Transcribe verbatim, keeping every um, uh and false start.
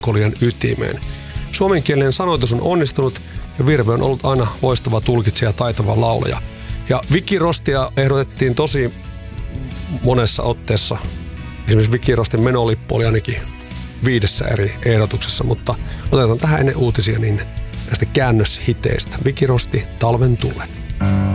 melankolien ytimeen. Suomenkielinen sanoitus on onnistunut ja Virve on ollut aina loistava tulkitsija ja taitava laulaja. Ja Viki Rostia ehdotettiin tosi monessa otteessa. Esimerkiksi Viki Rostin menolippu oli ainakin viidessä eri ehdotuksessa, mutta otetaan tähän ennen uutisia niin näistä käännöshiteistä. Viki Rosti, Talven tulen.